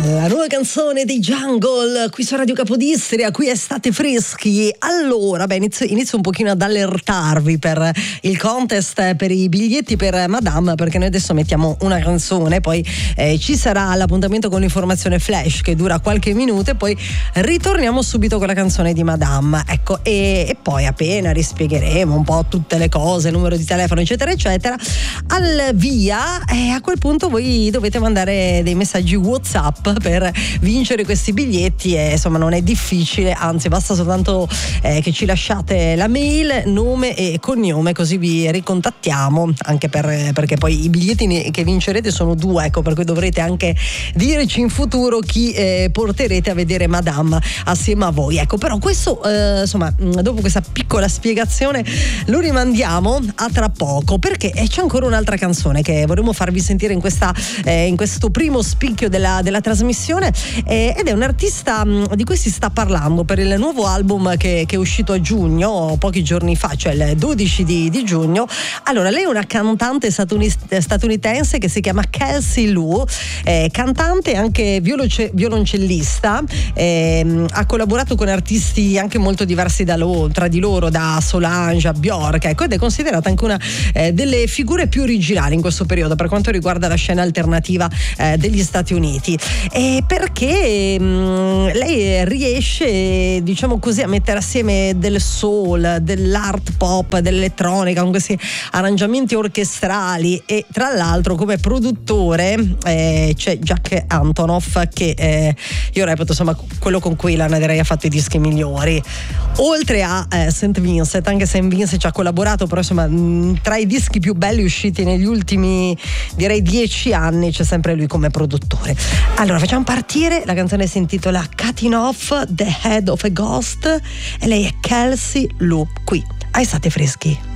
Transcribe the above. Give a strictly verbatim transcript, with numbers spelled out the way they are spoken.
La nuova canzone dei Jungle qui su Radio Capodistria, qui Estate Freschi. Allora, beh, inizio, inizio un pochino ad allertarvi per il contest, per i biglietti per Madame, perché noi adesso mettiamo una canzone, poi eh, ci sarà l'appuntamento con l'informazione flash che dura qualche minuto e poi ritorniamo subito con la canzone di Madame. Ecco, e, e poi appena rispiegheremo un po' tutte le cose, numero di telefono, eccetera, eccetera, al via, e a quel punto voi dovete mandare dei messaggi WhatsApp per vincere questi biglietti e insomma non è difficile, anzi basta soltanto eh, che ci lasciate la mail, nome e cognome, così vi ricontattiamo, anche per, perché poi i biglietti che vincerete sono due, ecco, per cui dovrete anche dirci in futuro chi eh, porterete a vedere Madame assieme a voi. Ecco, però questo eh, insomma dopo questa piccola spiegazione lo rimandiamo a tra poco, perché c'è ancora un'altra canzone che vorremmo farvi sentire in questa eh, in questo primo spicchio della, della trasmissione, eh, ed è un artista mh, di cui si sta parlando per il nuovo album che, che è uscito a giugno, pochi giorni fa, cioè il dodici di, di giugno. Allora, lei è una cantante statunitense che si chiama Kelsey Lu, eh, cantante e anche violoce, violoncellista, eh, ha collaborato con artisti anche molto diversi da loro, tra di loro, da Solange a Bjork, ecco, ed è considerata anche una eh, delle figure più originali in questo periodo per quanto riguarda la scena alternativa eh, degli Stati Uniti. E perché mh, lei riesce, diciamo così, a mettere assieme del soul, dell'art pop, dell'elettronica con questi arrangiamenti orchestrali, e tra l'altro come produttore eh, c'è Jack Antonoff, che eh, io reputo insomma quello con cui Lana Del Rey ha fatto i dischi migliori, oltre a eh, Saint Vincent, anche Saint Vincent ci ha collaborato, però insomma mh, tra i dischi più belli usciti negli ultimi direi dieci anni c'è sempre lui come produttore. Allora facciamo partire, la canzone si intitola Cutting Off the Head of a Ghost e lei è Kelsey Lu, qui a Estate Freschi.